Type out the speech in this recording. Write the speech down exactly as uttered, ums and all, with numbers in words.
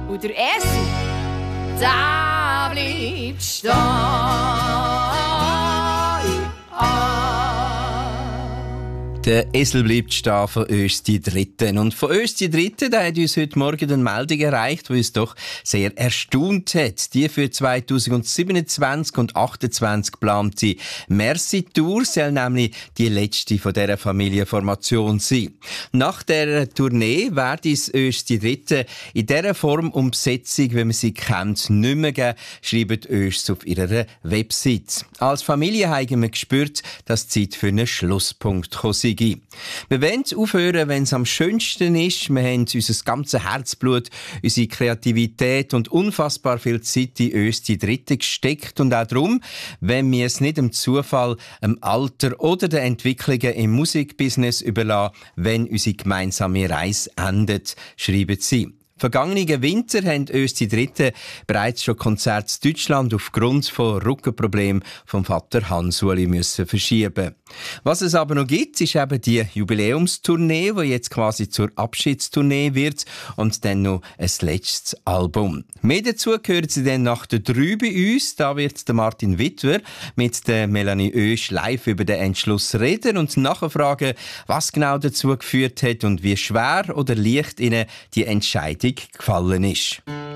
Und der Esel, der bleibt stehen. Der Esel bleibt stehen von uns die Dritten. Und von uns die Dritten, da hat uns heute Morgen eine Meldung erreicht, die uns doch sehr erstaunt hat. Die für zweitausendsiebenundzwanzig und achtundzwanzig geplante Merci-Tour soll nämlich die letzte von dieser Familienformation sein. Nach dieser Tournee werden es uns die Dritten in dieser Form und Besetzung, wie man sie kennt, nicht mehr geben, schreiben uns auf ihrer Website. Als Familie haben wir gespürt, dass die Zeit für einen Schlusspunkt gekommen ist. Wir wollen aufhören, wenn es am schönsten ist. Wir haben unser ganzes Herzblut, unsere Kreativität und unfassbar viel Zeit in uns die Dritte gesteckt. Und auch darum, wenn wir es nicht dem Zufall, dem Alter oder den Entwicklungen im Musikbusiness überlassen, wenn unsere gemeinsame Reise endet, schreiben sie. Vergangenen Winter haben uns die Dritten bereits schon Konzerte in Deutschland aufgrund von Rückenproblemen vom Vater Hans-Uli müssen verschieben. Was es aber noch gibt, ist eben die Jubiläumstournee, die jetzt quasi zur Abschiedstournee wird und dann noch ein letztes Album. Mehr dazu hören Sie dann nach der drei bei uns. Da wird der Martin Wittwer mit der Melanie Oesch live über den Entschluss reden und nachfragen, was genau dazu geführt hat und wie schwer oder leicht ihnen die Entscheidung gefallen ist.